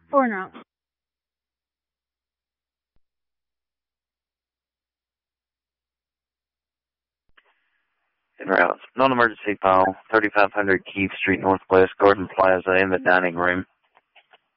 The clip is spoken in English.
4 en route. En route. Non-emergency file, 3500 Keith Street Northwest, Gordon Plaza in the dining room.